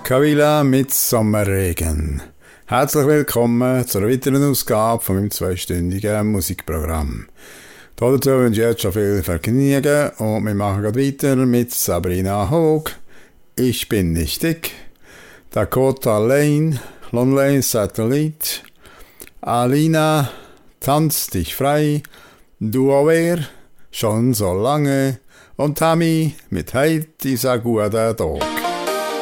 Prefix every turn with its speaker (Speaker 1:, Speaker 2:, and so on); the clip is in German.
Speaker 1: Kavila mit Sommerregen. Herzlich willkommen zu einer weiteren Ausgabe von meinem zweistündigen Musikprogramm. Dazu wünsche ich jetzt schon viel Vergnügen und wir machen gerade weiter mit Sabrina Hoog, Ich bin nicht dick, Dakota Lane, Lonely Satellite, Alina, Tanz dich frei, Duover, schon so lange und Tammy mit Heidi Saguada da.